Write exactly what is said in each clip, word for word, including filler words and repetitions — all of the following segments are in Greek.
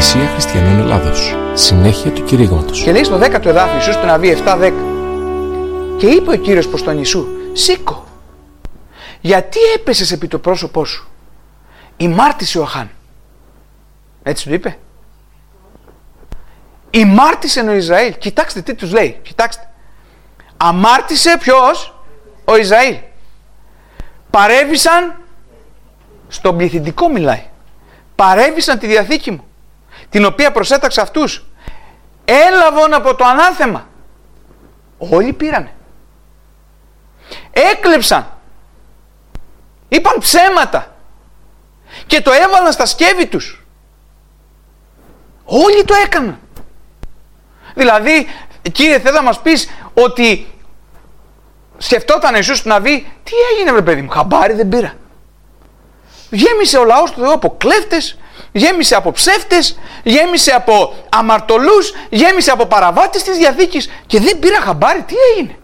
Εκκλησία Χριστιανών Ελλάδος. Συνέχεια του κηρύγματος. Και λέει στο δέκατο εδάφιο, Ιησούς του Ναβί επτά δέκα. Και είπε ο Κύριος προς τον Ιησού, σήκω. Γιατί έπεσες επί το πρόσωπό σου? Ημάρτησε ο Αχάν. Έτσι του είπε. Ημάρτησε ο Ισραήλ. Κοιτάξτε τι τους λέει. Κοιτάξτε. Αμάρτησε ποιος? Ο Ισραήλ. Παρέβησαν, στον πληθυντικό μιλάει, παρέβησαν τη Διαθήκη μου, την οποία προσέταξα αυτούς. Έλαβαν από το ανάθεμα. Όλοι πήρανε. Έκλεψαν. Είπαν ψέματα. Και το έβαλαν στα σκεύη τους. Όλοι το έκαναν. Δηλαδή, Κύριε, θέλω να μας πεις ότι σκεφτόταν Ιησούς του Ναβί, τι έγινε βρε παιδί μου, χαμπάρι δεν πήρα. Γέμισε ο λαός του Θεού από κλέφτες, γέμισε από ψεύτες, γέμισε από αμαρτωλούς, γέμισε από παραβάτες της Διαθήκης και δεν πήρα χαμπάρι, τι έγινε.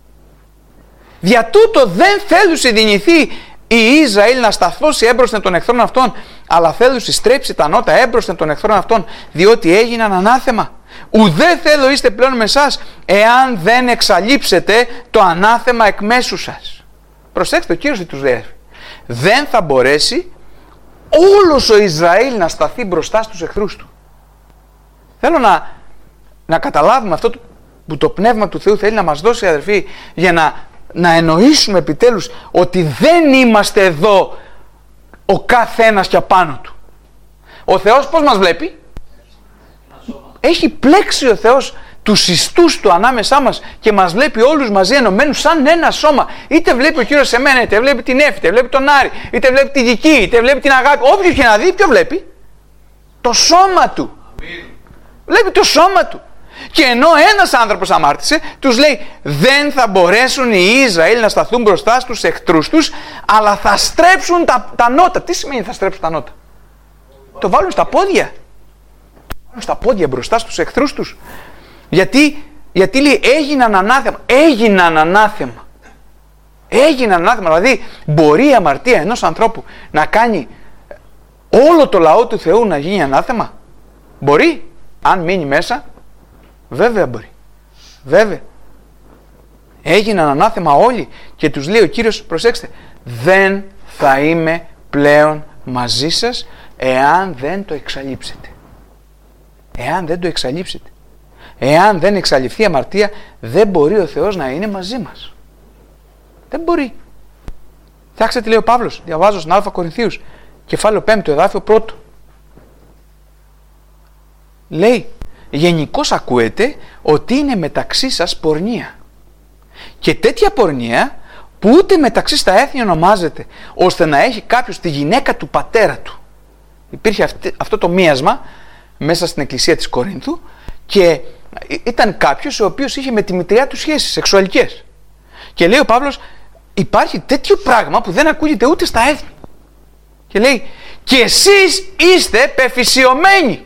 Δια τούτο δεν θέλουσε δυνηθεί η Ισραήλ να σταθώσει έμπροσθεν των εχθρών αυτών, αλλά θέλουσε στρέψει τα νότα έμπροσθεν των εχθρών αυτών, διότι έγιναν ανάθεμα. Ουδέ θέλω είστε πλέον με εσάς, εάν δεν εξαλείψετε το ανάθεμα εκ μέσου σας. Προσέξτε, ο Κύριος τι τους λέει. Δεν θα μπορέσει όλος ο Ισραήλ να σταθεί μπροστά στους εχθρούς του. Θέλω να, να καταλάβουμε αυτό που το Πνεύμα του Θεού θέλει να μας δώσει, αδερφοί, για να, να εννοήσουμε επιτέλους ότι δεν είμαστε εδώ ο καθένας και απάνω του. Ο Θεός πώς μας βλέπει? Έχει πλέξει ο Θεός τους ιστούς του ανάμεσά μας και μας βλέπει όλους μαζί ενωμένους σαν ένα σώμα. Είτε βλέπει ο Κύριος εμένα, είτε βλέπει την Εύη, είτε βλέπει τον Άρη, είτε βλέπει τη Δική, είτε βλέπει την Αγάπη. Όποιος και να δει, ποιο βλέπει? Το σώμα του. Αμήν. Βλέπει το σώμα του. Και ενώ ένας άνθρωπος αμάρτησε, τους λέει δεν θα μπορέσουν οι Ισραήλ να σταθούν μπροστά στους εχθρούς τους, αλλά θα στρέψουν τα, τα νότα. Τι σημαίνει θα στρέψουν τα νότα? Το βάλουν στα πόδια. Στα πόδια μπροστά στους εχθρούς τους. Γιατί, γιατί λέει έγιναν ανάθεμα. Έγιναν ανάθεμα. Έγιναν ανάθεμα. Δηλαδή μπορεί η αμαρτία ενός ανθρώπου να κάνει όλο το λαό του Θεού να γίνει ανάθεμα? Μπορεί. Αν μείνει μέσα, βέβαια μπορεί. Βέβαια. Έγιναν ανάθεμα όλοι και τους λέει ο Κύριος, προσέξτε, δεν θα είμαι πλέον μαζί σας εάν δεν το εξαλείψετε. Εάν δεν το εξαλείψετε. Εάν δεν εξαλειφθεί η αμαρτία, δεν μπορεί ο Θεός να είναι μαζί μας. Δεν μπορεί. Κοιτάξτε τι λέει ο Παύλος, διαβάζω στην Α Κορινθίους, κεφάλαιο πέμπτο, εδάφιο πρώτο. Λέει, γενικώς ακούετε ότι είναι μεταξύ σας πορνεία. Και τέτοια πορνεία που ούτε μεταξύ στα έθνη ονομάζεται, ώστε να έχει κάποιος τη γυναίκα του πατέρα του. Υπήρχε αυτή, αυτό το μίασμα μέσα στην εκκλησία της Κορίνθου και ήταν κάποιος ο οποίος είχε με τη μητριά του σχέσεις σεξουαλικές. Και λέει ο Παύλος, υπάρχει τέτοιο πράγμα που δεν ακούγεται ούτε στα έθνη. Και λέει, και εσείς είστε πεφυσιωμένοι.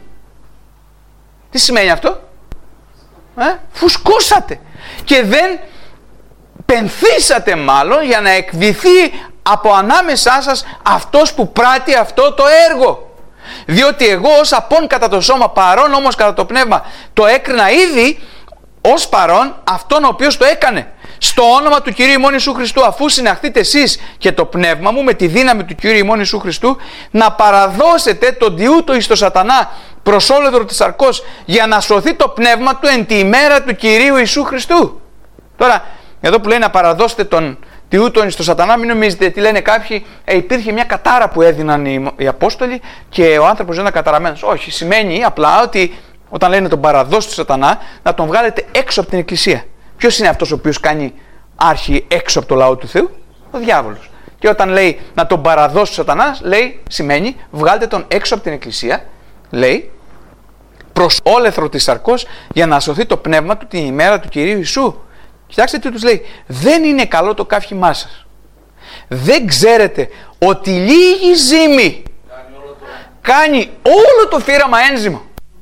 Τι σημαίνει αυτό? Ε? Φουσκώσατε. Και δεν πενθήσατε μάλλον για να εκβηθεί από ανάμεσά σας αυτός που πράττει αυτό το έργο. Διότι εγώ ως απόν κατά το σώμα, παρόν όμως κατά το πνεύμα, το έκρινα ήδη ως παρόν αυτόν ο οποίος το έκανε. Στο όνομα του Κυρίου ημών Ιησού Χριστού, αφού συναχθείτε εσείς και το πνεύμα μου με τη δύναμη του Κυρίου ημών Ιησού Χριστού, να παραδώσετε τον διούτο εις το σατανά προς όλεδρο της σαρκός, για να σωθεί το πνεύμα του εν τη ημέρα του Κυρίου Ιησού Χριστού. Τώρα, εδώ που λέει να παραδώσετε τον διούτον στο σατανά, μην νομίζετε τι λένε κάποιοι, ε, υπήρχε μια κατάρα που έδιναν οι, οι Απόστολοι και ο άνθρωπος δεν ήταν καταραμένος. Όχι, σημαίνει απλά ότι όταν λένε τον παραδώσει του σατανά, να τον βγάλετε έξω από την εκκλησία. Ποιος είναι αυτός ο οποίος κάνει άρχη έξω από το λαό του Θεού? Ο διάβολος. Και όταν λέει να τον παραδώσει του σατανά, λέει, σημαίνει βγάλτε τον έξω από την εκκλησία, λέει, προς όλεθρο της σαρκός, για να σωθεί το πνεύμα του την ημέρα του Κυρίου Ιησού. Κοιτάξτε τι τους λέει. Δεν είναι καλό το καύχημά σας. Δεν ξέρετε ότι λίγη ζύμη κάνει όλο το, κάνει όλο το φύραμα ένζυμο.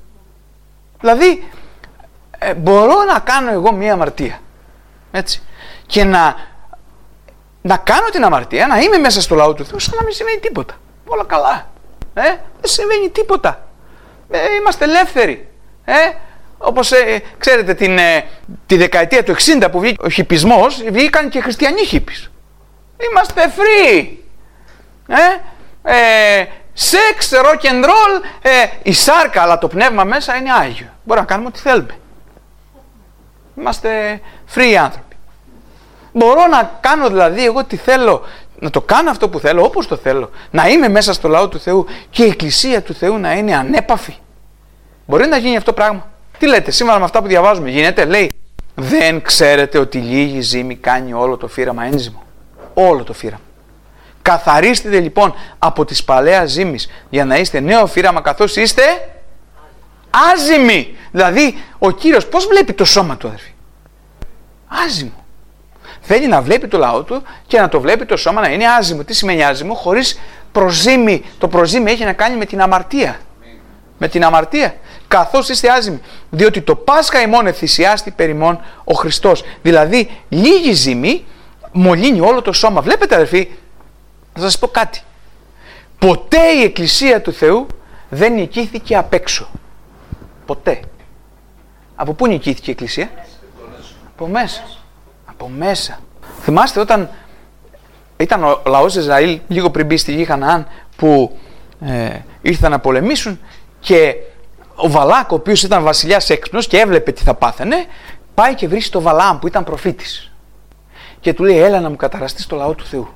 Δηλαδή ε, μπορώ να κάνω εγώ μία αμαρτία, έτσι, και να, να κάνω την αμαρτία, να είμαι μέσα στο λαό του Θεού σαν να μην συμβαίνει τίποτα. Όλα καλά. Ε, δεν συμβαίνει τίποτα. Ε, είμαστε ελεύθεροι. Ε, όπως ε, ξέρετε την, ε, τη δεκαετία του εξήντα που βγήκε ο χιπισμός, βγήκαν και χριστιανοί χίπης. Είμαστε free. Ε, ε, σεξ, rock and roll, ε, η σάρκα, αλλά το πνεύμα μέσα είναι άγιο. Μπορούμε να κάνουμε ό,τι θέλουμε. Είμαστε free άνθρωποι. Μπορώ να κάνω δηλαδή εγώ τι θέλω, να το κάνω αυτό που θέλω, όπως το θέλω, να είμαι μέσα στο λαό του Θεού και η Εκκλησία του Θεού να είναι ανέπαφη. Μπορεί να γίνει αυτό το πράγμα. Τι λέτε, σύμφωνα με αυτά που διαβάζουμε, γίνεται, λέει, δεν ξέρετε ότι λίγη ζύμη κάνει όλο το φύραμα ένζυμο. Όλο το φύραμα. Καθαρίστε λοιπόν από τις παλαιάς ζύμης για να είστε νέο φύραμα καθώς είστε άζυμοι. Δηλαδή ο Κύριος πώς βλέπει το σώμα του, αδερφοί? Άζυμο. Θέλει να βλέπει το λαό του και να το βλέπει το σώμα να είναι άζυμο. Τι σημαίνει άζυμο? Χωρίς προζύμι. Το προζύμι έχει να κάνει με την αμαρτία. Με την αμαρτία. Καθώς είστε άζυμοι. Διότι το Πάσχα ημών εθυσιάστη περ ημών ο Χριστός. Δηλαδή λίγη ζύμη μολύνει όλο το σώμα. Βλέπετε, αδερφοί, θα σας πω κάτι. Ποτέ η Εκκλησία του Θεού δεν νικήθηκε απ' έξω. Ποτέ. Από πού νικήθηκε η Εκκλησία? Από μέσα. Από μέσα. Θυμάστε όταν ήταν ο λαός Ισραήλ λίγο πριν μπει στη γη Χαναάν που ε, ήρθαν να πολεμήσουν και ο Βαλάκ, ο οποίος ήταν βασιλιάς έξυπνος και έβλεπε τι θα πάθαινε, πάει και βρίσκει τον Βαλάμ που ήταν προφήτης και του λέει, έλα να μου καταραστείς το λαό του Θεού.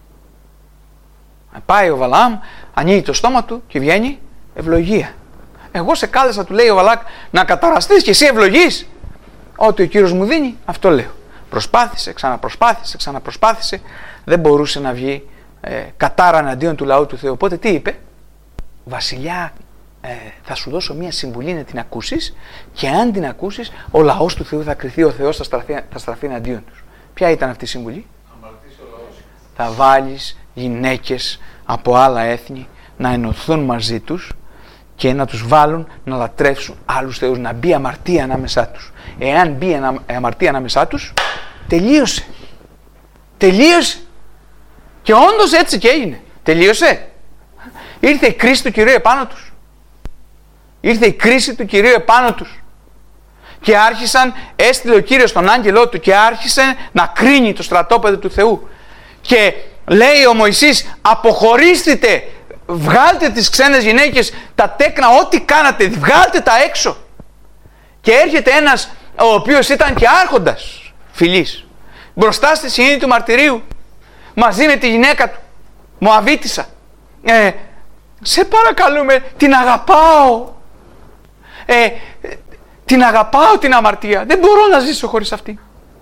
Πάει ο Βαλάμ, ανοίγει το στόμα του και βγαίνει ευλογία. Εγώ σε κάλεσα, του λέει ο Βαλάκ, να καταραστείς και εσύ ευλογείς. Ό,τι ο Κύριος μου δίνει, αυτό λέω. Προσπάθησε, ξαναπροσπάθησε, ξαναπροσπάθησε. Δεν μπορούσε να βγει ε, κατάρα εναντίον του λαού του Θεού. Οπότε τι είπε? Βασιλιά, ε, θα σου δώσω μια συμβουλή να την ακούσεις και αν την ακούσεις, ο λαός του Θεού θα κριθεί, ο Θεός θα στραφεί, θα στραφεί εναντίον τους. Ποια ήταν αυτή η συμβουλή? Θα βάλεις γυναίκες από άλλα έθνη να ενωθούν μαζί τους και να τους βάλουν να λατρεύσουν άλλους θεούς, να μπει αμαρτία ανάμεσά τους. Εάν μπει αμαρτία ανάμεσά τους, τελείωσε. Τελείωσε. Και όντως έτσι και έγινε. Τελείωσε. Ήρθε η κρίση του Κυρίου επάνω τους. Ήρθε η κρίση του Κυρίου επάνω τους. Και άρχισαν, έστειλε ο Κύριος τον άγγελό του και άρχισε να κρίνει το στρατόπεδο του Θεού. Και λέει ο Μωυσής, αποχωρήστε, βγάλτε τις ξένες γυναίκες, τα τέκνα, ό,τι κάνατε, βγάλτε τα έξω. Και έρχεται ένας ο οποίος ήταν και άρχοντας φυλής, μπροστά στη σκηνή του μαρτυρίου, μαζί με τη γυναίκα του, Μωαβίτισσα. Ε, σε παρακαλούμε, την αγαπάω. Ε, την αγαπάω την αμαρτία. Δεν μπορώ να ζήσω χωρίς αυτή.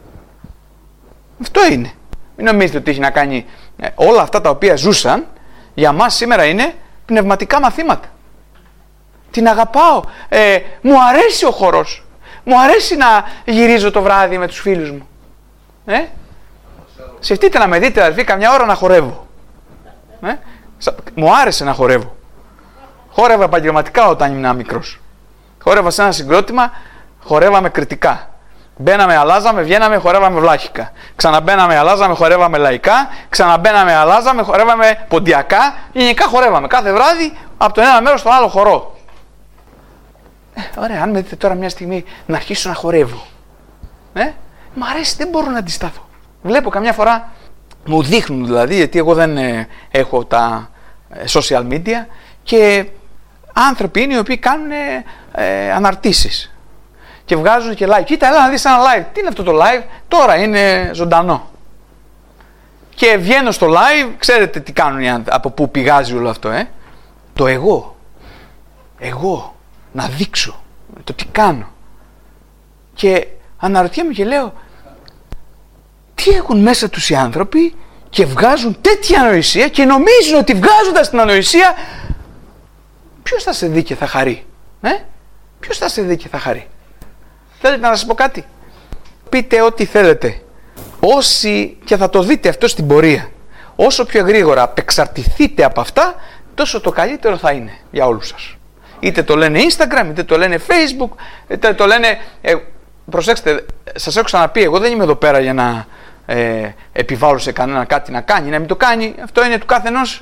Αυτό είναι. Μην νομίζετε ότι έχει να κάνει ε, όλα αυτά τα οποία ζούσαν, για μας σήμερα είναι πνευματικά μαθήματα. Την αγαπάω. Ε, μου αρέσει ο χορός. Μου αρέσει να γυρίζω το βράδυ με τους φίλους μου. Ε? Σκεφτείτε να με δείτε, αδελφοί, καμιά ώρα να χορεύω. Ε? Μου άρεσε να χορεύω. Χόρευα επαγγελματικά όταν ήμουν μικρός. Χόρευα σε ένα συγκρότημα, χορεύαμε κριτικά. Μπαίναμε, αλλάζαμε, βγαίναμε, χορεύαμε βλάχικα. Ξαναμπαίναμε, αλλάζαμε, χορεύαμε λαϊκά. Ξαναμπαίναμε, αλλάζαμε, χορεύαμε ποντιακά. Γενικά χορεύαμε κάθε βράδυ από το ένα μέρος στο άλλο χορό. Ε, ωραία, αν με δείτε τώρα μια στιγμή να αρχίσω να χορεύω. Ε, μ' αρέσει, δεν μπορώ να αντισταθώ. Βλέπω καμιά φορά, μου δείχνουν δηλαδή, γιατί εγώ δεν ε, έχω τα ε, social media και άνθρωποι είναι οι οποίοι κάνουν ε, ε, αναρτήσεις. Και βγάζουν και live. Κοίτα, έλα να δεις ένα live. Τι είναι αυτό το live? Τώρα είναι ζωντανό. Και βγαίνω στο live, ξέρετε τι κάνουν οι άνθρωποι, από πού πηγάζει όλο αυτό, ε? Το εγώ. Εγώ. Να δείξω το τι κάνω. Και αναρωτιέμαι και λέω, τι έχουν μέσα τους οι άνθρωποι και βγάζουν τέτοια ανοησία και νομίζουν ότι βγάζοντας την ανοησία, ποιος θα σε δει και θα χαρεί? Ε? Ποιος θα σε δει και θα χαρεί? Θέλετε να σας πω κάτι? Πείτε ό,τι θέλετε. Όσοι, και θα το δείτε αυτό στην πορεία, όσο πιο γρήγορα απεξαρτηθείτε από αυτά, τόσο το καλύτερο θα είναι για όλους σας. Είτε το λένε Instagram, είτε το λένε Facebook, είτε το λένε... Ε, προσέξτε, σας έχω ξαναπεί, εγώ δεν είμαι εδώ πέρα για να ε, επιβάλλω σε κανένα κάτι να κάνει, να μην το κάνει. Αυτό είναι του καθενός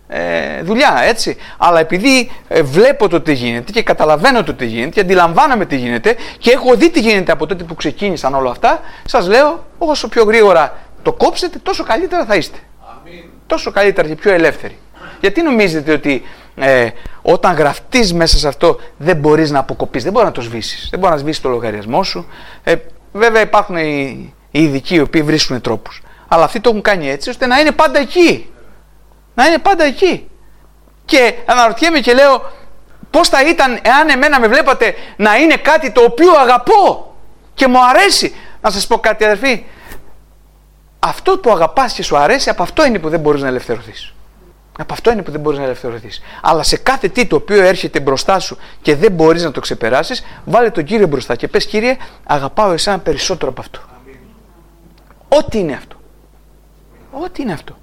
ε, δουλειά, έτσι. Αλλά επειδή ε, βλέπω το τι γίνεται και καταλαβαίνω το τι γίνεται και αντιλαμβάνομαι τι γίνεται και έχω δει τι γίνεται από τότε που ξεκίνησαν όλα αυτά, σας λέω, όσο πιο γρήγορα το κόψετε, τόσο καλύτερα θα είστε. Αμήν. Τόσο καλύτερα και πιο ελεύθεροι. Γιατί νομίζετε ότι ε, όταν γραφτείς μέσα σε αυτό δεν μπορείς να αποκοπείς, δεν μπορείς να το σβήσεις, δεν μπορείς να σβήσεις το λογαριασμό σου. Ε, βέβαια υπάρχουν οι, οι ειδικοί οι οποίοι βρίσκουν τρόπους. Αλλά αυτοί το έχουν κάνει έτσι ώστε να είναι πάντα εκεί. Να είναι πάντα εκεί. Και αναρωτιέμαι και λέω, πώς θα ήταν εάν εμένα με βλέπατε να είναι κάτι το οποίο αγαπώ και μου αρέσει. Να σας πω κάτι, αδερφοί. Αυτό που αγαπάς και σου αρέσει, από αυτό είναι που δεν μπορείς να ελευθερωθείς. Από αυτό είναι που δεν μπορείς να ελευθερωθείς. Αλλά σε κάθε τι το οποίο έρχεται μπροστά σου και δεν μπορείς να το ξεπεράσεις, βάλε τον Κύριο μπροστά και πες, Κύριε, αγαπάω εσένα περισσότερο από αυτό. Ό,τι είναι αυτό. Ό,τι είναι αυτό.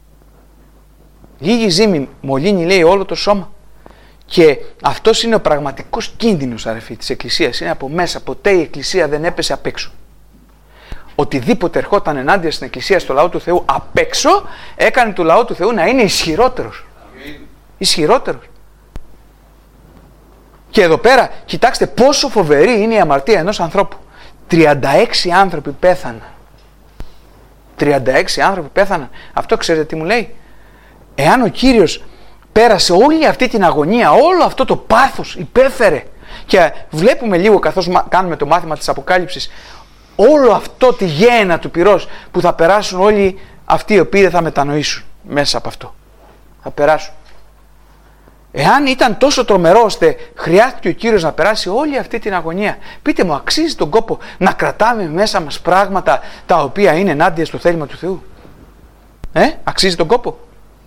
Λίγη ζύμη μολύνει, λέει, όλο το σώμα. Και αυτός είναι ο πραγματικός κίνδυνος, αδερφοί, της Εκκλησίας. Είναι από μέσα. Ποτέ η Εκκλησία δεν έπεσε απ' έξω. Οτιδήποτε ερχόταν ενάντια στην Εκκλησία, στο λαό του Θεού απ' έξω, έκανε το λαό του Θεού να είναι ισχυρότερος. Ισχυρότερος. Και εδώ πέρα, κοιτάξτε πόσο φοβερή είναι η αμαρτία ενός ανθρώπου. τριάντα έξι άνθρωποι πέθαναν. τριάντα έξι άνθρωποι πέθαναν. Αυτό ξέρετε τι μου λέει? Εάν ο Κύριος πέρασε όλη αυτή την αγωνία, όλο αυτό το πάθος, υπέφερε, και βλέπουμε λίγο καθώς κάνουμε το μάθημα της Αποκάλυψης, όλο αυτό τη γέννα του πυρός που θα περάσουν όλοι αυτοί οι οποίοι δεν θα μετανοήσουν μέσα από αυτό. Θα περάσουν. Εάν ήταν τόσο τρομερό ώστε χρειάστηκε ο Κύριος να περάσει όλη αυτή την αγωνία, πείτε μου, αξίζει τον κόπο να κρατάμε μέσα μας πράγματα τα οποία είναι ενάντια στο θέλημα του Θεού? Ε, αξίζει τον κόπο?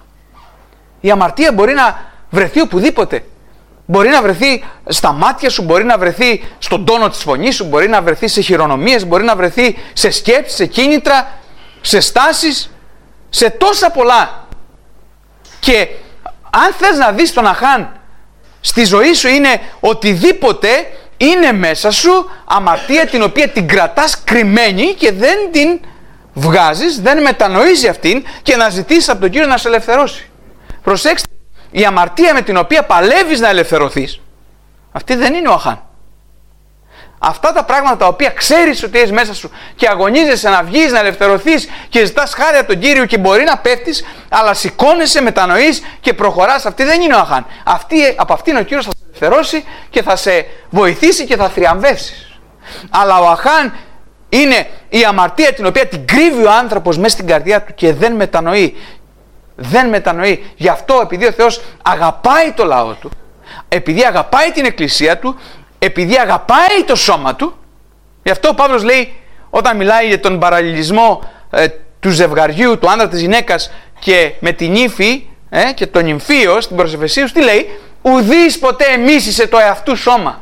Η αμαρτία μπορεί να βρεθεί οπουδήποτε. Μπορεί να βρεθεί στα μάτια σου, μπορεί να βρεθεί στον τόνο της φωνής σου, μπορεί να βρεθεί σε χειρονομίες, μπορεί να βρεθεί σε σκέψεις, σε κίνητρα, σε στάσεις, σε τόσα πολλά. Και αν θες να δεις τον Αχάν στη ζωή σου, είναι οτιδήποτε είναι μέσα σου αμαρτία την οποία την κρατάς κρυμμένη και δεν την βγάζεις, δεν μετανοείς αυτήν και να ζητήσεις από τον Κύριο να σε ελευθερώσει. Προσέξτε, η αμαρτία με την οποία παλεύεις να ελευθερωθείς, αυτή δεν είναι ο Αχάν. Αυτά τα πράγματα τα οποία ξέρεις ότι έχεις μέσα σου και αγωνίζεσαι να βγεις, να ελευθερωθείς και ζητάς χάρη από τον Κύριο και μπορεί να πέφτεις, αλλά σηκώνεσαι, μετανοείς και προχωράς, αυτή δεν είναι ο Αχάν. Αυτή, από αυτήν ο Κύριος θα σε ελευθερώσει και θα σε βοηθήσει και θα θριαμβεύσεις. Αλλά ο Αχάν είναι η αμαρτία την οποία την κρύβει ο άνθρωπος μέσα στην καρδιά του και δεν μετανοεί. Δεν μετανοεί. Γι' αυτό, επειδή ο Θεός αγαπάει το λαό του, επειδή αγαπάει την Εκκλησία του, επειδή αγαπάει το σώμα του, γι' αυτό ο Παύλος λέει, όταν μιλάει για τον παραλληλισμό ε, του ζευγαριού, του άντρα της γυναίκας και με την ύφη ε, και τον νυμφίο στην προσεφεσίους, τι λέει? Ουδείς ποτέ μίσησε το εαυτού σώμα.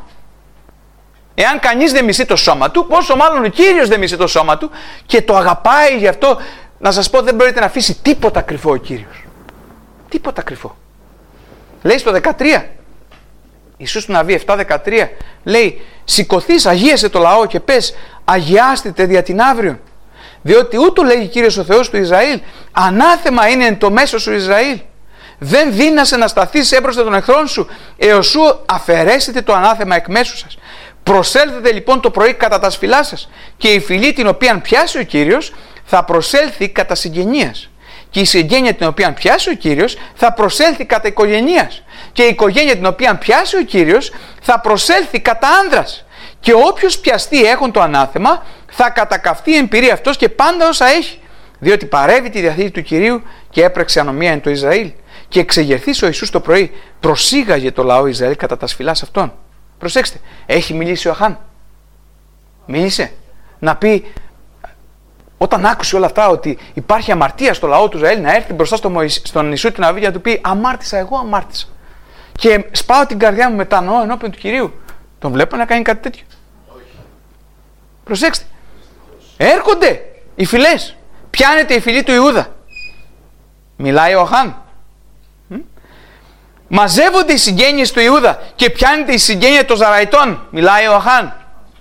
Εάν κανείς δεν μισεί το σώμα του, πόσο μάλλον ο Κύριος δεν μισεί το σώμα του και το αγαπάει. Γι' αυτό να σας πω, δεν μπορείτε να αφήσει τίποτα κρυφό ο Κύριος. Τίποτα κρυφό. Λέει στο δεκατρία, Ιησούς του Ναβί επτά δεκατρία, λέει, σηκωθείς, αγίασε το λαό και πες, αγιάστητε δια την αύριο. Διότι ούτω λέγει Κύριος ο Θεός του Ισραήλ, ανάθεμα είναι εν το μέσο σου Ισραήλ. Δεν δύνασε να σταθείς έμπροστα των εχθρών σου, έως σου αφαιρέσετε το ανάθεμα εκ μέσου σας. Προσέλθετε λοιπόν το πρωί κατά τα σφυλά σας, και η φυλή την οποία πιάσει ο Κύριος θα προσέλθει κατά συγγενείας. Και η συγγένεια την οποία πιάσει ο Κύριος θα προσέλθει κατά οικογενείας. Και η οικογένεια την οποία πιάσει ο Κύριος θα προσέλθει κατά άνδρας. Και όποιος πιαστεί έχον το ανάθεμα θα κατακαυτεί εν πυρή αυτός και πάντα όσα έχει. Διότι παρέβη τη διαθήκη του Κυρίου και έπρεξε ανομία εν το Ισραήλ. Και εξεγερθείς ο Ιησούς το πρωί προσήγαγε το λαό Ισραήλ κατά τα σφυλάς αυτών. Προσέξτε, έχει μιλήσει ο Αχάν? Μίλησε να πει, όταν άκουσε όλα αυτά ότι υπάρχει αμαρτία στο λαό του Ισραήλ, να έρθει μπροστά στο Μωυσ... στον Ιησού του Ναβί και να του πει, αμάρτησα, εγώ αμάρτησα και σπάω την καρδιά μου, μετανοώ ενώπιον του Κυρίου? Τον βλέπω να κάνει κάτι τέτοιο? Όχι. Προσέξτε, έρχονται οι φυλές, πιάνεται η φυλή του Ιούδα, μιλάει ο Αχάν. Μαζεύονται οι συγγένειες του Ιούδα και πιάνεται η συγγένεια των Ζαραϊτών, μιλάει ο Αχάν.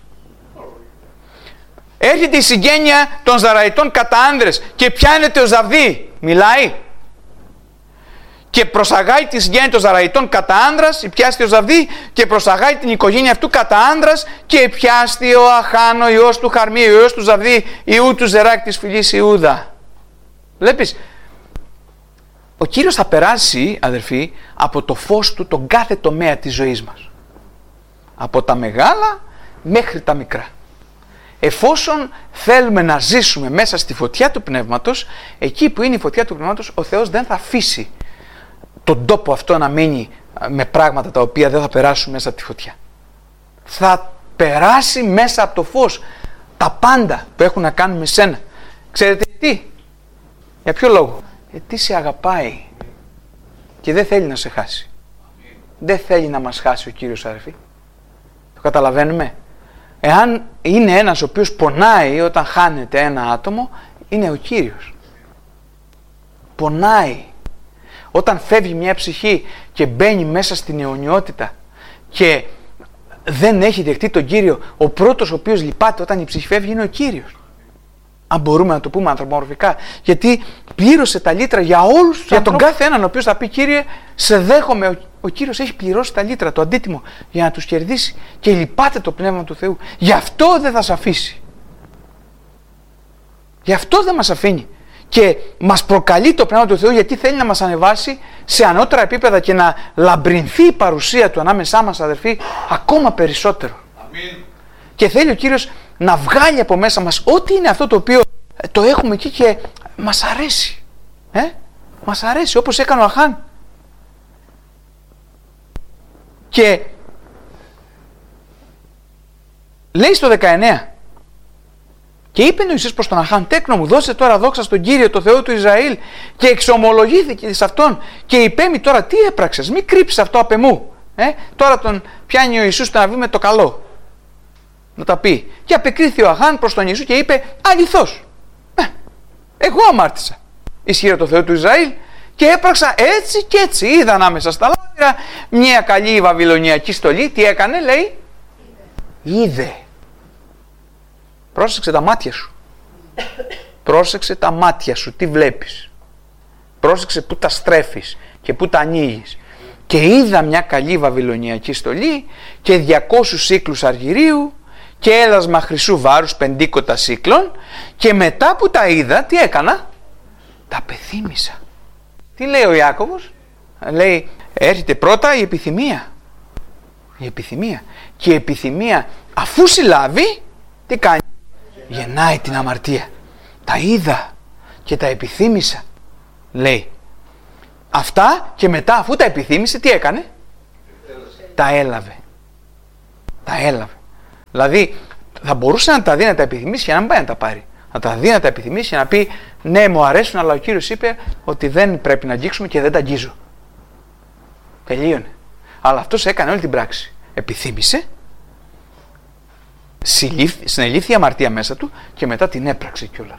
Έρχεται η συγγένεια των Ζαραϊτών κατά άνδρες και πιάνεται ο Ζαβδί, μιλάει. και προσαγάει τη συγγένεια των Ζαραϊτών κατά άνδρας, υπιάστη ο Ζαβδί, και προσαγάει την οικογένεια αυτού κατά άνδρας, και υπιάστη ο Αχάν, ο ιός του Χαρμί, ο ιός του Ζαβδί, ιού του Ζεράκ της φυλής Ιούδα. Βλέπεις, ο Κύριος θα περάσει, αδερφοί, από το φως του τον κάθε τομέα της ζωής μας. Από τα μεγάλα μέχρι τα μικρά. Εφόσον θέλουμε να ζήσουμε μέσα στη φωτιά του Πνεύματος, εκεί που είναι η φωτιά του Πνεύματος, ο Θεός δεν θα αφήσει τον τόπο αυτό να μείνει με πράγματα τα οποία δεν θα περάσουν μέσα από τη φωτιά. Θα περάσει μέσα από το φως τα πάντα που έχουν να κάνουν με σένα. Ξέρετε τι? Για ποιο λόγο? Γιατί σε αγαπάει και δεν θέλει να σε χάσει. Δεν θέλει να μας χάσει ο Κύριος, αδερφοί. Το καταλαβαίνουμε? Εάν είναι ένας ο οποίος πονάει όταν χάνεται ένα άτομο, είναι ο Κύριος. Πονάει. Όταν φεύγει μια ψυχή και μπαίνει μέσα στην αιωνιότητα και δεν έχει δεχτεί τον Κύριο, ο πρώτος ο οποίος λυπάται όταν η ψυχή φεύγει είναι ο Κύριος. Αν μπορούμε να το πούμε ανθρωπομορφικά. Γιατί πλήρωσε τα λίτρα για όλους τους για ανθρώπους. Τον κάθε έναν ο οποίος θα πει: Κύριε, σε δέχομαι. Ο, ο Κύριος έχει πληρώσει τα λίτρα, το αντίτιμο, για να τους κερδίσει, και λυπάται το Πνεύμα του Θεού. Γι' αυτό δεν θα σε αφήσει. Γι' αυτό δεν μας αφήνει. Και μας προκαλεί το Πνεύμα του Θεού, γιατί θέλει να μας ανεβάσει σε ανώτερα επίπεδα και να λαμπρινθεί η παρουσία του ανάμεσά μας, αδερφοί, ακόμα περισσότερο. Αμήν. Και θέλει ο Κύριος να βγάλει από μέσα μας ό,τι είναι αυτό το οποίο το έχουμε εκεί και μας αρέσει. Ε? Μας αρέσει, όπως έκανε ο Αχάν. Και λέει στο δεκαεννέα: και είπε ο Ιησούς προς τον Αχάν: τέκνο μου, δώσε τώρα δόξα στον Κύριο, το Θεό του Ισραήλ. Και εξομολογήθηκε σε αυτόν και υπέμει τώρα: τι έπραξες, μην κρύψεις αυτό απ' εμού. Ε? Τώρα τον πιάνει ο Ιησούς να βγει με το καλό. Να τα πει. Και απεκρίθη ο Αχάν προς τον Ιησού και είπε: αληθώς, ε, εγώ αμάρτησα, ισχύει το Θεό του Ισραήλ, και έπραξα έτσι και έτσι. Είδα ανάμεσα στα λάμπυρα μια καλή βαβυλωνιακή στολή. Τι έκανε? Λέει: είδε. Πρόσεξε τα μάτια σου. Πρόσεξε τα μάτια σου, τι βλέπεις. Πρόσεξε που τα στρέφεις και που τα ανοίγεις. Και είδα μια καλή βαβυλωνιακή στολή και διακόσιους σύκλους αργυρίου και έλασμα χρυσού βάρους πεντήκοτα σύκλων, και μετά που τα είδα, τι έκανα? Τα πεθύμησα. Τι λέει ο Ιάκωβος? Λέει: έρχεται πρώτα η επιθυμία. Η επιθυμία. Και η επιθυμία, αφού συλλάβει, τι κάνει? Γεννάει την αμαρτία. Τα είδα και τα επιθύμησα, λέει. Αυτά, και μετά, αφού τα επιθύμησε, τι έκανε? Τα έλαβε. Τα έλαβε. Δηλαδή, θα μπορούσε να τα δει να τα επιθυμήσει και να μην πάει να τα πάρει. Να τα δει να τα επιθυμήσει και να πει: ναι, μου αρέσουν, αλλά ο Κύριος είπε ότι δεν πρέπει να αγγίξουμε και δεν τα αγγίζω. Τελείωνε. Αλλά αυτός έκανε όλη την πράξη. Επιθύμησε, συνελήφθη η αμαρτία μέσα του και μετά την έπραξε κιόλας.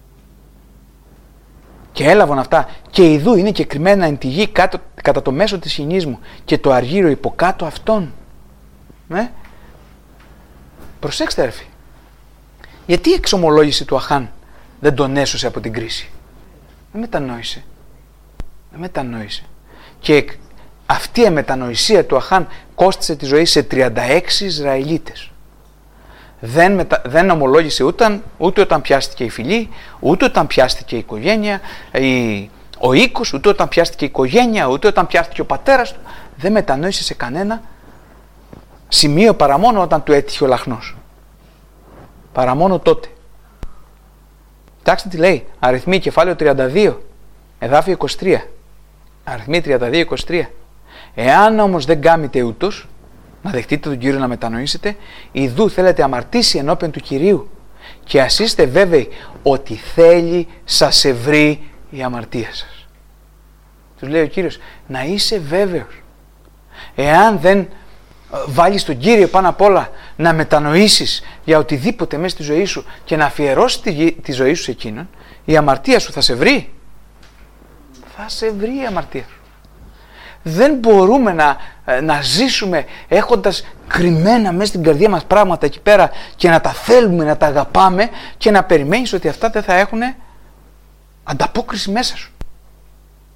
Και έλαβαν αυτά, και ιδού είναι και κρυμμένα εν τη γη κάτω, κατά το μέσο της σκηνής μου, και το αργύριο υποκάτω αυτών. Ε? Προσέξτε, αδερφοί. Γιατί η εξομολόγηση του Αχάν δεν τον έσωσε από την κρίση? Δεν μετανόησε. Δεν μετανόησε. Και αυτή η μετανοησία του Αχάν κόστισε τη ζωή σε τριάντα έξι Ισραηλίτες. Δεν, μετα... δεν ομολόγησε ούτε, ούτε όταν πιάστηκε η φυλή, ούτε όταν πιάστηκε η οικογένεια, η... ο οίκος, ούτε όταν πιάστηκε η οικογένεια, ούτε όταν πιάστηκε ο πατέρας του. Δεν μετανόησε σε κανένα σημείο παρά μόνο όταν του έτυχε ο λαχνός. Παρά μόνο τότε. Κοιτάξτε τι λέει. Αριθμοί κεφάλαιο τριάντα δύο, εδάφιο είκοσι τρία. Αριθμοί τριάντα δύο είκοσι τρία. Εάν όμως δεν κάμετε ούτως, να δεχτείτε τον Κύριο, να μετανοήσετε, ιδού θέλετε αμαρτήσει ενώπιον του Κυρίου, και ας είστε βέβαιοι ότι θέλει σας ευρύ η αμαρτία σας. Τους λέει ο Κύριος, να είσαι βέβαιος. Εάν δεν βάλεις τον Κύριο πάνω απ' όλα, να μετανοήσεις για οτιδήποτε μέσα στη ζωή σου και να αφιερώσεις τη, τη ζωή σου σε εκείνον, η αμαρτία σου θα σε βρει. Θα σε βρει η αμαρτία σου. Δεν μπορούμε να, να ζήσουμε έχοντας κρυμμένα μέσα στην καρδιά μας πράγματα εκεί πέρα και να τα θέλουμε, να τα αγαπάμε και να περιμένεις ότι αυτά δεν θα έχουν ανταπόκριση μέσα σου.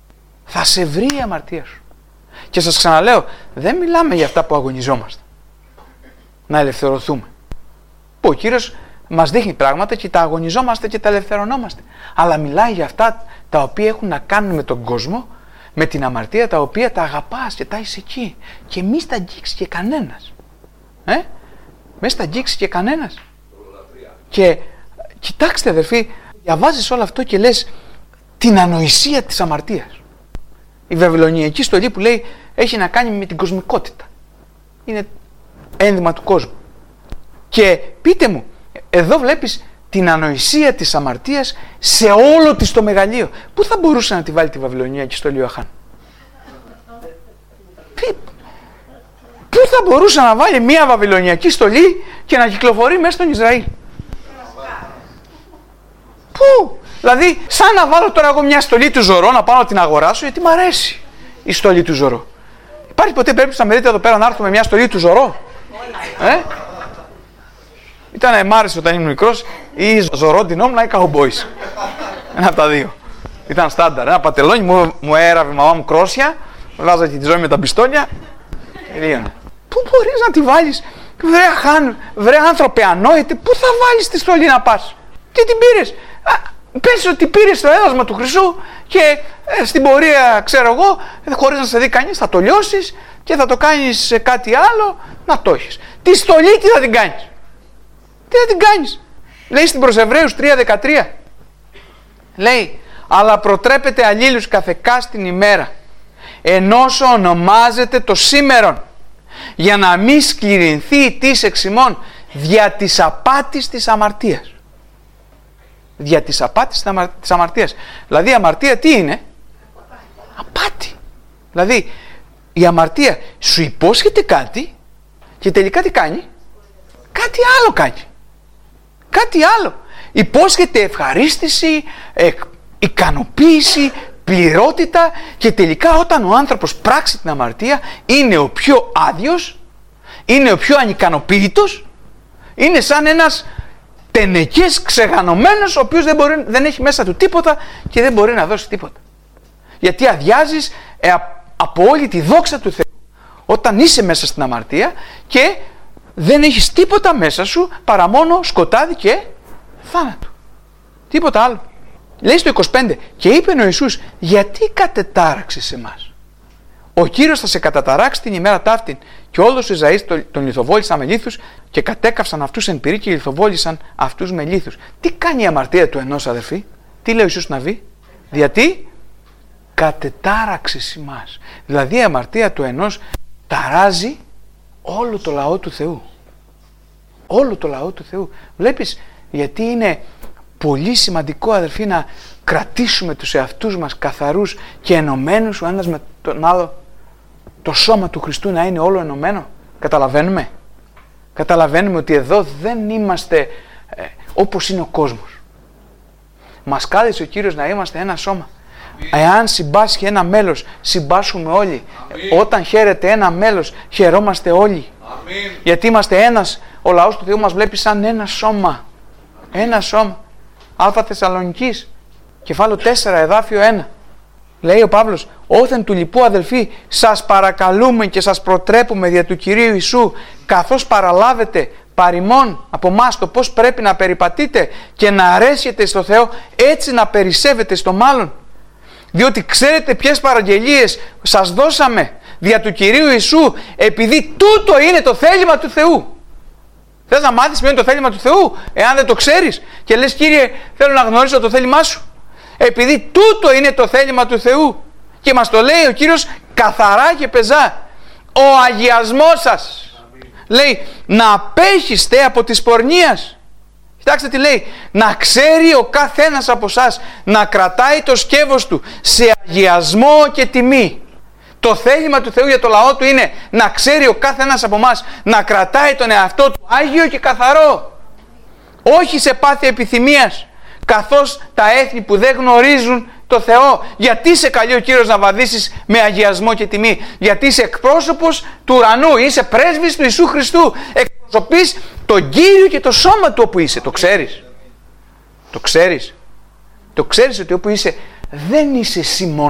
Θα σε βρει η αμαρτία σου. Και σας ξαναλέω, δεν μιλάμε για αυτά που αγωνιζόμαστε. Να ελευθερωθούμε. Που ο Κύριος μας δείχνει πράγματα και τα αγωνιζόμαστε και τα ελευθερωνόμαστε. Αλλά μιλάει για αυτά τα οποία έχουν να κάνουν με τον κόσμο, με την αμαρτία, τα οποία τα αγαπάς και τα είσαι εκεί. Και μη στα αγγίξει και κανένας. Ε? Μη στα αγγίξει και κανένας. Και κοιτάξτε αδερφοί, διαβάζεις όλο αυτό και λες την ανοησία της αμαρτίας. Η βαβυλωνιακή στολή που λέει έχει να κάνει με την κοσμικότητα. Είναι ένδυμα του κόσμου. Και πείτε μου, εδώ βλέπεις την ανοησία της αμαρτίας σε όλο της το μεγαλείο. Πού θα μπορούσε να τη βάλει τη βαβυλωνιακή στολή ο Αχάν? Πού θα μπορούσε να βάλει μια βαβυλωνιακή στολή και να κυκλοφορεί μέσα στον Ισραήλ? Πού? Δηλαδή, σαν να βάλω τώρα εγώ μια στολή του Ζωρό να πάω να την αγοράσω, γιατί μ' αρέσει η στολή του Ζωρό. Υπάρχει ποτέ περίπτωση να με δείτε εδώ πέρα να έρθω με μια στολή του Ζωρό? Ε? Ήταν μ' άρεσε όταν ήμουν μικρός ή Ζωρό ντυνόμουν ή Cowboys. Ένα από τα δύο. Ήταν στάνταρ. Ένα πατελόνι μου, μου έραβε η μαμά μου κρόσια, βάζα και τη ζωή με τα πιστόλια. Τελείωνε. Πού μπορείς να τη βάλεις? Βρε Αχάν, βρε άνθρωπε ανόητε, πού θα βάλεις τη στολή να πας? Τι την πήρες? Πες ότι πήρες το έδασμα του Χρυσού και ε, στην πορεία, ξέρω εγώ, χωρίς να σε δει κανείς, θα το λιώσεις και θα το κάνεις σε κάτι άλλο, να το έχεις. Τη στολή τι θα την κάνεις? Τι θα την κάνεις? Λέει στην προς Εβραίους τρία δεκατρία. Λέει, αλλά προτρέπετε αλλήλους καθεκά στην ημέρα, ενώσο ονομάζεται το σήμερον, για να μη σκληρυνθεί η της εξημών δια της απάτης της αμαρτίας. Δια της απάτης της αμαρτίας. Δηλαδή η αμαρτία τι είναι? Απάτη. Δηλαδή η αμαρτία σου υπόσχεται κάτι και τελικά τι κάνει? Κάτι άλλο κάνει. Κάτι άλλο. Υπόσχεται ευχαρίστηση, ε, ικανοποίηση, πληρότητα και τελικά όταν ο άνθρωπος πράξει την αμαρτία είναι ο πιο άδειος, είναι ο πιο ανικανοποίητος, είναι σαν ένας τενεκές ξεγανωμένος ο οποίος δεν, μπορεί, δεν έχει μέσα του τίποτα και δεν μπορεί να δώσει τίποτα. Γιατί αδειάζεις ε, από όλη τη δόξα του Θεού όταν είσαι μέσα στην αμαρτία και δεν έχεις τίποτα μέσα σου παρά μόνο σκοτάδι και θάνατο. Τίποτα άλλο. Λέει στο είκοσι πέντε, και είπε ο Ιησούς, γιατί κατετάραξες εμάς? Ο Κύριος θα σε καταταράξει την ημέρα ταύτην. Και όλος ο Ισραήλ τον λιθοβόλησαν με λίθους και κατέκαυσαν αυτούς εν πυρί και λιθοβόλησαν αυτούς με λίθους. Τι κάνει η αμαρτία του ενός, αδερφοί? Τι λέει ο Ιησούς να βγει? Γιατί κατετάραξες εμάς. Δηλαδή η αμαρτία του ενός ταράζει όλο το λαό του Θεού. Όλο το λαό του Θεού. Βλέπεις γιατί είναι πολύ σημαντικό, αδερφοί, να κρατήσουμε τους εαυτούς μας καθαρούς και ενωμένους ο ένας με τον άλλο, το σώμα του Χριστού να είναι όλο ενωμένο. Καταλαβαίνουμε? Καταλαβαίνουμε ότι εδώ δεν είμαστε ε, όπως είναι ο κόσμος. Μας κάλεσε ο Κύριος να είμαστε ένα σώμα. Εάν συμπάσχει ένα μέλος, συμπάσχουμε όλοι. Αμήν. Όταν χαίρεται ένα μέλος, χαιρόμαστε όλοι. Αμήν. Γιατί είμαστε ένας, ο λαός του Θεού μας βλέπει σαν ένα σώμα. Ένα σώμα. Α Θεσσαλονικής, κεφάλαιο τέσσερα, εδάφιο ένα. Λέει ο Παύλος, όθεν του λοιπού αδελφοί, σας παρακαλούμε και σας προτρέπουμε δια του Κυρίου Ιησού, καθώς παραλάβετε παρημών από μας το πώς πρέπει να περιπατείτε και να αρέσετε στο Θεό, έτσι να περισσεύετε στο μάλλον. Διότι ξέρετε ποιες παραγγελίες σας δώσαμε δια του Κυρίου Ιησού, επειδή τούτο είναι το θέλημα του Θεού. Θες να μάθεις ποιο είναι το θέλημα του Θεού? Εάν δεν το ξέρεις και λες, Κύριε, θέλω να γνωρίσω το θέλημά σου. Επειδή τούτο είναι το θέλημα του Θεού και μας το λέει ο Κύριος καθαρά και πεζά. Ο αγιασμός σας. Αμήν. Λέει να απέχεστε από της πορνείας. Κοιτάξτε τι λέει. Να ξέρει ο καθένας από εσάς να κρατάει το σκεύος του σε αγιασμό και τιμή. Το θέλημα του Θεού για το λαό του είναι να ξέρει ο κάθε ένας από εμάς να κρατάει τον εαυτό του άγιο και καθαρό. Όχι σε πάθη επιθυμίας, καθώς τα έθνη που δεν γνωρίζουν το Θεό. Γιατί σε καλεί ο Κύριος να βαδίσεις με αγιασμό και τιμή? Γιατί είσαι εκπρόσωπος του ουρανού, είσαι πρέσβης του Ιησού Χριστού. Εκπροσωπείς τον Κύριο και το σώμα του όπου είσαι. Το ξέρεις? Το ξέρεις? Το ξέρεις ότι όπου είσαι δεν είσαι εσύ μόνος σου.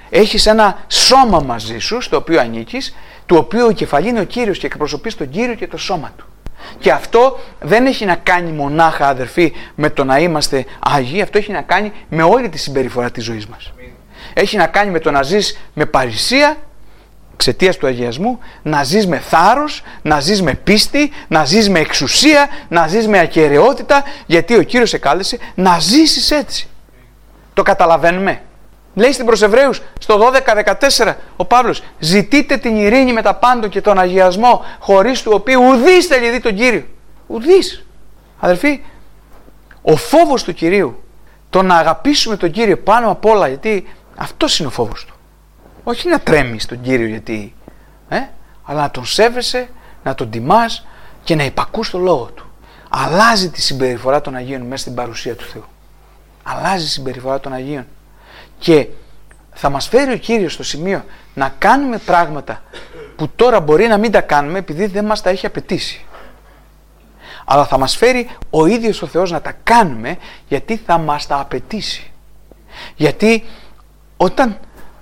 έχεις ένα σώμα μαζί σου, στο οποίο ανήκεις, του οποίου η κεφαλή είναι ο Κύριος και εκπροσωπείς τον Κύριο και το σώμα του. Και αυτό δεν έχει να κάνει μονάχα, αδερφοί, με το να είμαστε Άγιοι, αυτό έχει να κάνει με όλη τη συμπεριφορά της ζωής μας. Έχει να κάνει με το να ζεις με παρησία, εξαιτίας του αγιασμού, να ζεις με θάρρος, να ζεις με πίστη, να ζεις με εξουσία, να ζεις με ακεραιότητα, γιατί ο Κύριος σε κάλεσε να ζήσεις έτσι. Το καταλαβαίνουμε? Λέει στην προς Εβραίους, στο δώδεκα δεκατέσσερα, ο Παύλος, ζητείτε την ειρήνη με τα πάντων και τον αγιασμό, χωρίς του οποίου ουδής θέλει δει τον Κύριο. Ουδής. Αδελφοί, ο φόβος του Κυρίου, το να αγαπήσουμε τον Κύριο πάνω απ' όλα, γιατί αυτός είναι ο φόβος του. Όχι να τρέμεις τον Κύριο γιατί, ε, αλλά να τον σέβεσαι, να τον τιμάς και να υπακούς το λόγο του. Αλλάζει τη συμπεριφορά των Αγίων μέσα στην παρουσία του Θεού. Αλλάζει η συμπεριφορά των Αγίων. Και θα μας φέρει ο Κύριος στο σημείο να κάνουμε πράγματα που τώρα μπορεί να μην τα κάνουμε επειδή δεν μας τα έχει απαιτήσει. Αλλά θα μας φέρει ο ίδιος ο Θεός να τα κάνουμε γιατί θα μας τα απαιτήσει. Γιατί όταν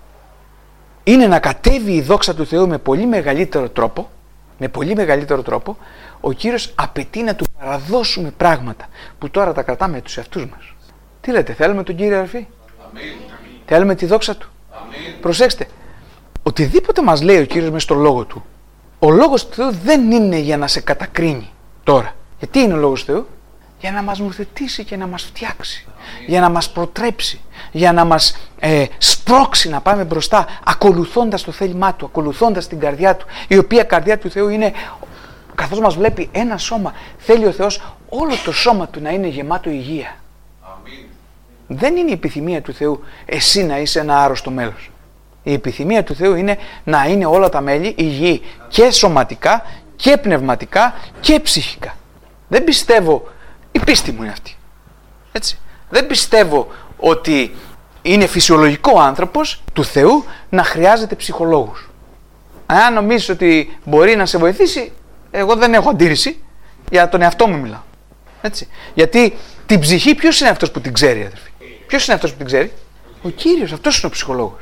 είναι να κατέβει η δόξα του Θεού με πολύ μεγαλύτερο τρόπο, με πολύ μεγαλύτερο τρόπο, ο Κύριος απαιτεί να του παραδώσουμε πράγματα που τώρα τα κρατάμε τους εαυτούς μας. Τι λέτε, θέλουμε τον Κύριο, αδελφοί? Θέλουμε τη δόξα του? Αμήν. Προσέξτε, οτιδήποτε μας λέει ο Κύριος μες στο λόγο του, ο λόγος του Θεού δεν είναι για να σε κατακρίνει τώρα. Γιατί είναι ο λόγος του Θεού? Για να μας νουθετήσει και να μας φτιάξει. Αμήν. Για να μας προτρέψει. Για να μας ε, σπρώξει να πάμε μπροστά, ακολουθώντας το θέλημά του, ακολουθώντας την καρδιά του, η οποία καρδιά του Θεού είναι, καθώς μας βλέπει ένα σώμα, θέλει ο Θεός όλο το σώμα του να είναι γεμάτο υγεία. Αμήν. Δεν είναι η επιθυμία του Θεού εσύ να είσαι ένα άρρωστο μέλος. Η επιθυμία του Θεού είναι να είναι όλα τα μέλη υγιή και σωματικά και πνευματικά και ψυχικά. Δεν πιστεύω, η πίστη μου είναι αυτή. Έτσι. Δεν πιστεύω ότι είναι φυσιολογικό ο άνθρωπος του Θεού να χρειάζεται ψυχολόγους. Αν νομίζεις ότι μπορεί να σε βοηθήσει, εγώ δεν έχω αντίρρηση, για τον εαυτό μου μιλάω. Έτσι. Γιατί την ψυχή ποιος είναι αυτός που την ξέρει, αδερφοί? Ποιος είναι αυτός που την ξέρει? Ο Κύριος, αυτός είναι ο ψυχολόγος.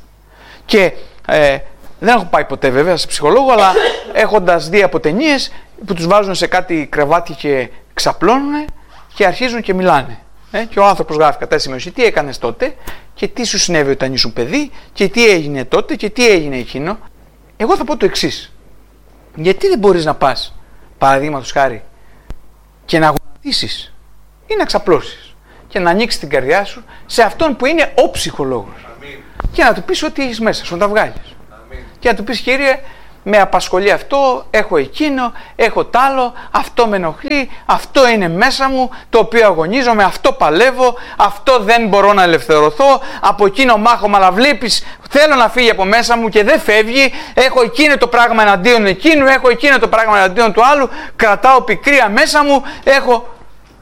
Και ε, δεν έχω πάει ποτέ βέβαια σε ψυχολόγο, αλλά έχοντας δει από ταινίες που τους βάζουν σε κάτι κρεβάτι και ξαπλώνουν και αρχίζουν και μιλάνε. Ε, και ο άνθρωπος γράφει κατά σημείωση τι έκανες τότε και τι σου συνέβη όταν ήσουν παιδί και τι έγινε τότε και τι έγινε εκείνο. Εγώ θα πω το εξής. Γιατί δεν μπορείς να πας, παραδείγματος χάρη, και να γονατίσεις ή να ξαπλώσεις και να ανοίξεις την καρδιά σου σε αυτόν που είναι ο ψυχολόγος? Αμήν. Και να του πεις ό,τι έχεις μέσα σου, να τα βγάλεις. Αμήν. Και να του πεις, Κύριε, με απασχολεί αυτό, έχω εκείνο, έχω τ' άλλο, αυτό με ενοχλεί, αυτό είναι μέσα μου, το οποίο αγωνίζομαι, αυτό παλεύω, αυτό δεν μπορώ να ελευθερωθώ, από εκείνο μάχομαι, αλλά βλέπεις, θέλω να φύγει από μέσα μου και δεν φεύγει, έχω εκείνο το πράγμα εναντίον εκείνου, έχω εκείνο το πράγμα εναντίον του άλλου, κρατάω πικρία μέσα μου, έχω...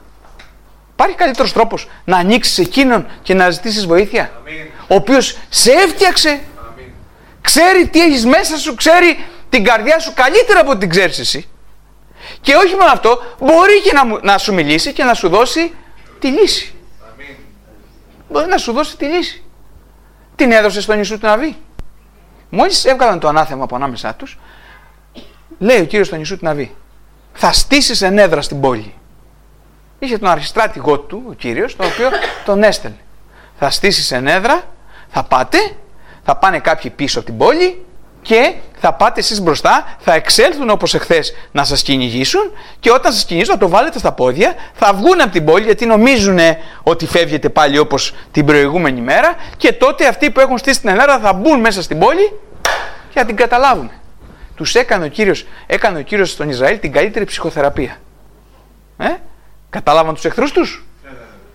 Υπάρχει καλύτερος τρόπος να ανοίξεις εκείνον και να ζητήσεις βοήθεια? Αμήν. Ο οποίος σε έφτιαξε. Αμήν. Ξέρει τι έχεις μέσα σου, ξέρει την καρδιά σου καλύτερα από ό,τι την ξέρεις εσύ. Και όχι μόνο αυτό, μπορεί και να, να σου μιλήσει και να σου δώσει τη λύση. Αμήν. Μπορεί να σου δώσει τη λύση. Την έδωσε στον Ιησού του Ναβί. Μόλις έβγαλαν το ανάθεμα από ανάμεσά τους, λέει ο Κύριος στον Ιησού του Ναβί, θα στήσεις ενέδρα στην πόλη. Είχε τον αρχιστράτηγό του, ο Κύριος, τον οποίο τον έστελνε. Θα στήσεις ενέδρα, θα πάτε, θα πάνε κάποιοι πίσω από την πόλη και θα πάτε εσείς μπροστά, θα εξέλθουν όπως εχθές να σας κυνηγήσουν και όταν σας κυνηγήσουν θα το βάλετε στα πόδια, θα βγουν από την πόλη γιατί νομίζουν ότι φεύγετε πάλι όπως την προηγούμενη μέρα και τότε αυτοί που έχουν στήσει την ενέδρα θα μπουν μέσα στην πόλη και θα την καταλάβουν. Τους έκανε ο Κύριος, έκανε ο Κύριος στον Ισραήλ την καλύτερη ψυχοθεραπεία. Ε? Κατάλαβαν τους εχθρούς τους. Yeah.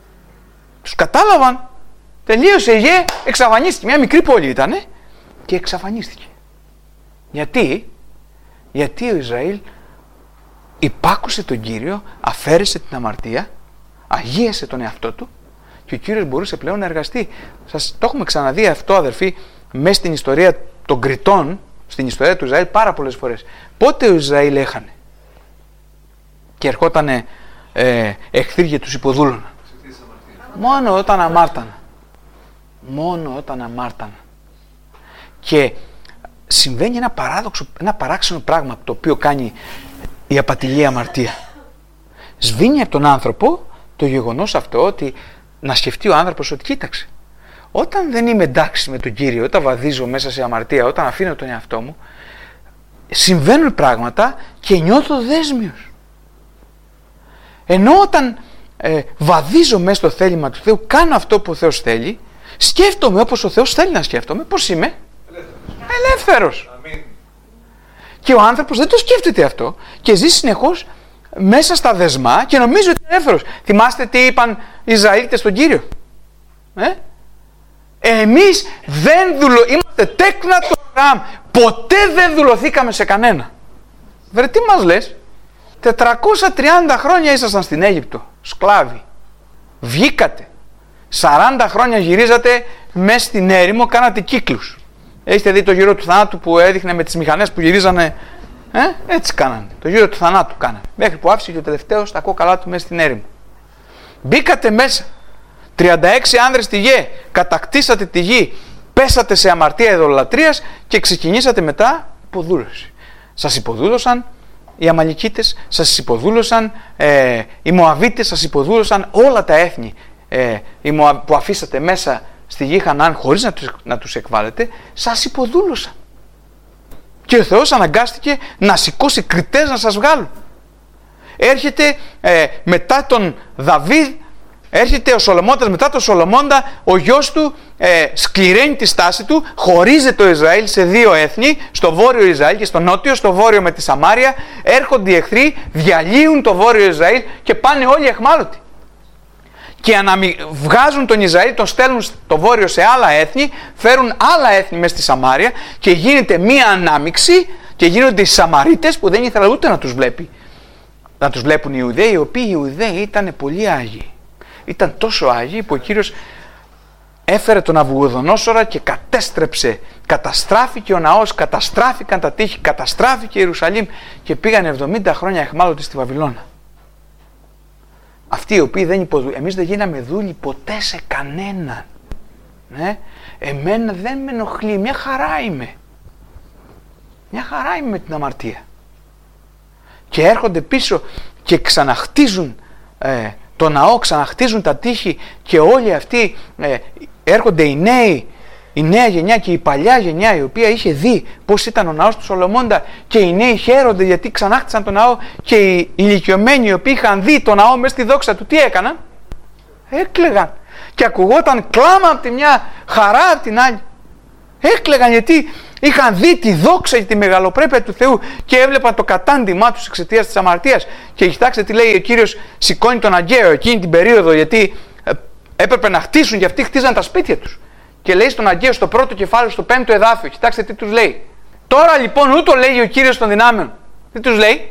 Τους κατάλαβαν. Τελείωσε η γε, εξαφανίστηκε. Μια μικρή πόλη ήτανε και εξαφανίστηκε. Γιατί? Γιατί ο Ισραήλ υπάκουσε τον Κύριο, αφαίρεσε την αμαρτία, αγίασε τον εαυτό του και ο Κύριος μπορούσε πλέον να εργαστεί. Σας το έχουμε ξαναδεί αυτό, αδερφοί, μέσα στην ιστορία των Κριτών, στην ιστορία του Ισραήλ πάρα πολλές φορές. Πότε ο Ισραήλ έχανε και ερχότανε Ε, εχθροί και τους υποδούλωναν? Μόνο όταν αμάρτανα. Μόνο όταν αμάρτανα. Και συμβαίνει ένα παράδοξο, ένα παράξενο πράγμα το οποίο κάνει η απατηλή αμαρτία. Σβήνει από τον άνθρωπο το γεγονός αυτό ότι να σκεφτεί ο άνθρωπος ότι κοίταξε, όταν δεν είμαι εντάξει με τον Κύριο, όταν βαδίζω μέσα σε αμαρτία, όταν αφήνω τον εαυτό μου, συμβαίνουν πράγματα και νιώθω δέσμιος. Ενώ όταν ε, βαδίζω μέσα στο θέλημα του Θεού, κάνω αυτό που ο Θεός θέλει, σκέφτομαι όπως ο Θεός θέλει να σκέφτομαι, πώς είμαι? Ελεύθερος. Ελεύθερος. Αμήν. Και ο άνθρωπος δεν το σκέφτεται αυτό και ζει συνεχώς μέσα στα δεσμά και νομίζει ότι είναι ελεύθερος. Θυμάστε τι είπαν οι Ισραήλιτες στον Κύριο? Ε? Εμείς δεν δουλο... είμαστε τέκνα του Αβραάμ. Ποτέ δεν δουλωθήκαμε σε κανένα. Βρε, τι μας λες? τετρακόσια τριάντα χρόνια ήσασταν στην Αίγυπτο, σκλάβοι. Βγήκατε. σαράντα χρόνια γυρίζατε μέσα στην έρημο, κάνατε κύκλους. Έχετε δει το γύρο του θανάτου που έδειχνε με τις μηχανές που γυρίζανε? Ε, έτσι κάνανε. Το γύρο του θανάτου κάνανε. Μέχρι που άφησε και ο τελευταίος τα κόκαλά του μέσα στην έρημο. Μπήκατε μέσα. τριάντα έξι άνδρες στη γη. Κατακτήσατε τη γη. Πέσατε σε αμαρτία ειδωλολατρίας και ξεκινήσατε μετά υποδούλωση. Σας υποδούλωσαν οι Αμαλικίτες, σας υποδούλωσαν ε, οι Μωαβίτες, σας υποδούλωσαν όλα τα έθνη ε, οι Μωα... που αφήσατε μέσα στη γη Χαναάν χωρίς να τους, να τους εκβάλλετε, σας υποδούλωσαν. Και ο Θεός αναγκάστηκε να σηκώσει κριτές να σας βγάλουν. Έρχεται ε, μετά τον Δαβίδ, έρχεται ο Σολομώντας μετά τον Σολομώντα, ο γιος του ε, σκληραίνει τη στάση του, χωρίζεται το Ισραήλ σε δύο έθνη, στο βόρειο Ισραήλ και στο νότιο, στο βόρειο με τη Σαμάρια, έρχονται οι εχθροί, διαλύουν το βόρειο Ισραήλ και πάνε όλοι αιχμάλωτοι. Και αναμι... βγάζουν τον Ισραήλ, τον στέλνουν στο βόρειο σε άλλα έθνη, φέρουν άλλα έθνη μέσα στη Σαμάρια και γίνεται μία ανάμιξη και γίνονται οι Σαμαρίτες που δεν ήθελαν ούτε να τους βλέπει. Να τους βλέπουν οι Ιουδαίοι, οι οποίοι οι Ιουδαίοι ήταν πολύ άγιοι. Ήταν τόσο άγιοι που ο Κύριος έφερε τον Ναβουχοδονόσορα και κατέστρεψε, καταστράφηκε ο ναός, καταστράφηκαν τα τείχη, καταστράφηκε η Ιερουσαλήμ και πήγαν εβδομήντα χρόνια αιχμάλωτοι στη Βαβυλώνα. Αυτοί οι οποίοι δεν υποδούλουν, εμείς δεν γίναμε δούλοι ποτέ σε κανέναν. Ναι? Εμένα δεν με ενοχλεί, μια χαρά είμαι. Μια χαρά είμαι με την αμαρτία. Και έρχονται πίσω και ξαναχτίζουν ε, το ναό, ξαναχτίζουν τα τείχη και όλοι αυτοί ε, έρχονται οι νέοι, η νέα γενιά και η παλιά γενιά η οποία είχε δει πώς ήταν ο ναός του Σολομώντα και οι νέοι χαίρονται γιατί ξανάχτισαν το ναό και οι ηλικιωμένοι οι οποίοι είχαν δει το ναό μέσα στη δόξα του τι έκαναν? Έκλαιγαν και ακουγόταν κλάμα από τη μια, χαρά από την άλλη. Έκλαιγαν γιατί είχαν δει τη δόξα και τη μεγαλοπρέπεια του Θεού και έβλεπαν το κατάντημά τους εξαιτίας της αμαρτίας. Και κοιτάξτε τι λέει ο Κύριος, σηκώνει τον Αγκαίο εκείνη την περίοδο γιατί έπρεπε να χτίσουν και αυτοί χτίζαν τα σπίτια τους. Και λέει στον Αγκαίο στο πρώτο κεφάλαιο, στο πέμπτο εδάφιο, κοιτάξτε τι τους λέει. Τώρα λοιπόν ούτω λέει ο Κύριος των δυνάμεων. Τι τους λέει?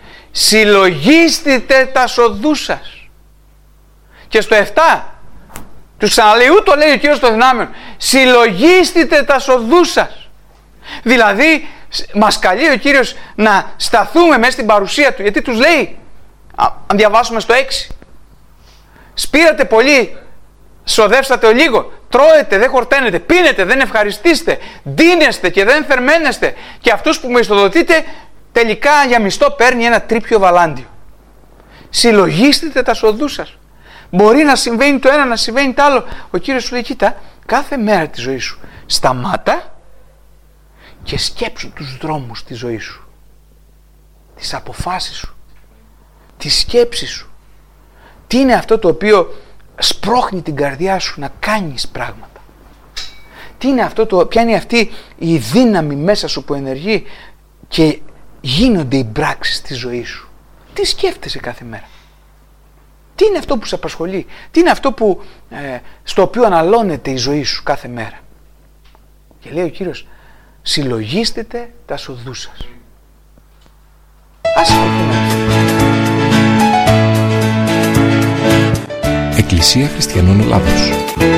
Συλλογίστητε τα σοδούς σας. Και στο επτά τους ξαναλέει ούτω λέει ο Κύριος των δυνάμεων. Συλλογίστητε τα σοδούς σας. Δηλαδή μας καλεί ο Κύριος να σταθούμε μέσα στην παρουσία Του. Γιατί τους λέει, αν διαβάσουμε στο έξι, σπήρατε πολύ, σοδεύσατε ο λίγο, τρώετε, δεν χορταίνετε, πίνετε, δεν ευχαριστήστε, ντύνεστε και δεν θερμαίνεστε και αυτούς που μισθοδοτείτε τελικά για μισθό παίρνει ένα τρίπιο βαλάντιο. Συλλογίστητε τα σοδούς σας. Μπορεί να συμβαίνει το ένα, να συμβαίνει το άλλο. Ο Κύριος σου λέει, κοίτα, κάθε μέρα τη ζωή σου σταμάτα και σκέψου τους δρόμους της ζωής σου, τις αποφάσεις σου, τις σκέψεις σου. Τι είναι αυτό το οποίο σπρώχνει την καρδιά σου να κάνεις πράγματα? Τι είναι αυτό το, ποια είναι αυτή η δύναμη μέσα σου που ενεργεί και γίνονται οι πράξεις της ζωής σου? Τι σκέφτεσαι κάθε μέρα? Τι είναι αυτό που σε απασχολεί? Τι είναι αυτό που, ε, στο οποίο αναλώνεται η ζωή σου κάθε μέρα? Και λέει ο Κύριος, συλλογίστητε τα σοδούς σας. Ας Εκκλησία Χριστιανών Ελλάδος.